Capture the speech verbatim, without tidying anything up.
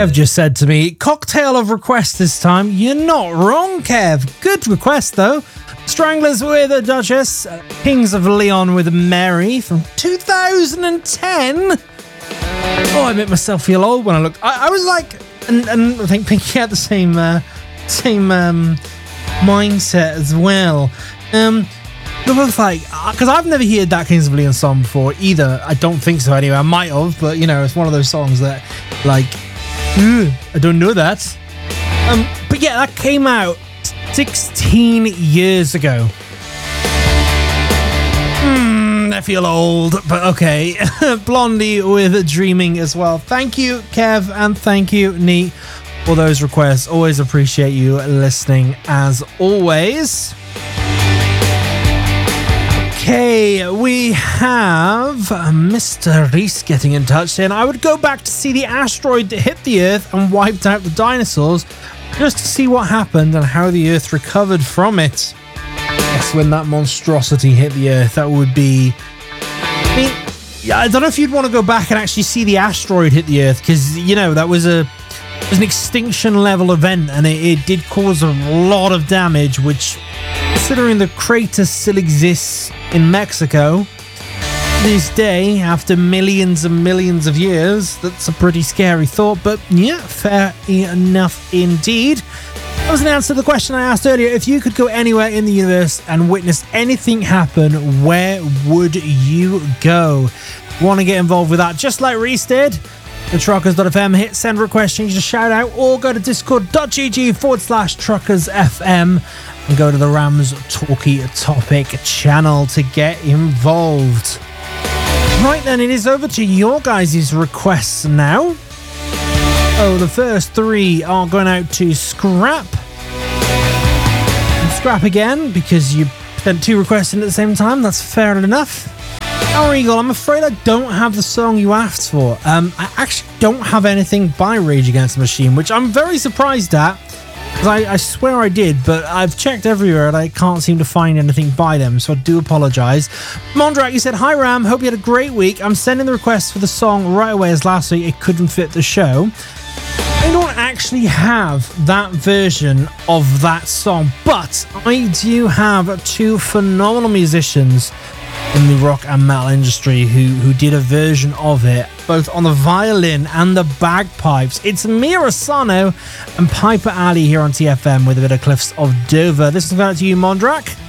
Kev just said to me, cocktail of requests this time. You're not wrong, Kev. Good request, though. Stranglers with a Duchess. Kings of Leon with Mary from two thousand ten. Oh, I made myself feel old when I looked. I, I was like, and, and I think Pinky had the same, uh, same um, mindset as well. Um, they were both like, because I've never heard that Kings of Leon song before either. I don't think so anyway. I might have, but you know, it's one of those songs that, like, I don't know that. Um, but yeah, that came out sixteen years ago. Hmm, I feel old, but okay. Blondie with Dreaming as well. Thank you, Kev, and thank you, Neat, for those requests. Always appreciate you listening, as always. Okay, we have Mister Reese getting in touch saying, I would go back to see the asteroid that hit the Earth and wiped out the dinosaurs just to see what happened and how the Earth recovered from it. Yes, when that monstrosity hit the Earth, that would be... I mean, yeah, I don't know if you'd want to go back and actually see the asteroid hit the Earth, because, you know, that was a it was an extinction level event, and it, it did cause a lot of damage, which, considering the crater still exists in Mexico this day, after millions and millions of years, that's a pretty scary thought, but yeah, fair enough indeed. That was an answer to the question I asked earlier. If you could go anywhere in the universe and witness anything happen, where would you go? Want to get involved with that, just like Reese did? The truckers dot f m, hit send request, change the shout out, or go to discord.gg forward slash truckersfm and go to the Rams Talkie Topic channel to get involved. Right then, it is over to your guys' requests now. Oh, the first three are going out to Scrap. And Scrap again, because you sent two requests in at the same time. That's fair enough. Our Eagle, I'm afraid I don't have the song you asked for. Um, I actually don't have anything by Rage Against the Machine, which I'm very surprised at. Because I, I swear I did, but I've checked everywhere and I can't seem to find anything by them, so I do apologise. Mondrak, you said, hi Ram, hope you had a great week. I'm sending the request for the song right away as last week it couldn't fit the show. I don't actually have that version of that song, but I do have two phenomenal musicians in the rock and metal industry who, who did a version of it, both on the violin and the bagpipes. It's Mira Sano and Piper Ali here on T F M with a bit of Cliffs of Dover. This is going out to you, Mondrak.